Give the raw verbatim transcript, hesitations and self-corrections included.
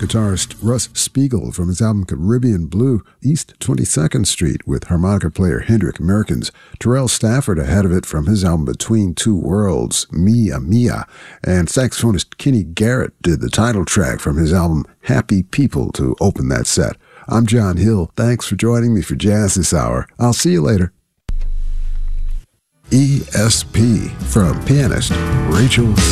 guitarist Russ Spiegel from his album Caribbean Blue, East twenty-second Street with harmonica player Hendrik Merkens. Terrell Stafford ahead of it from his album Between Two Worlds, Mia Mia. And saxophonist Kenny Garrett did the title track from his album Happy People to open that set. I'm John Hill. Thanks for joining me for Jazz This Hour. I'll see you later. E S P from pianist Rachel